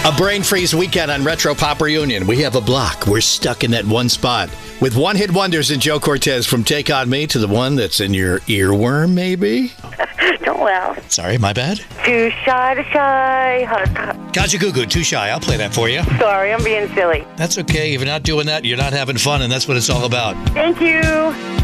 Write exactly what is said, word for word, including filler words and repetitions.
A brain freeze weekend on Retro Pop Reunion. We have a block. We're stuck in that one spot. With one-hit wonders in Joe Cortez, from Take On Me to the one that's in your earworm, maybe? Don't laugh. Sorry, my bad. Too shy to shy. Kajagoogoo, Too Shy. I'll play that for you. Sorry, I'm being silly. That's okay. If you're not doing that, you're not having fun, and that's what it's all about. Thank you.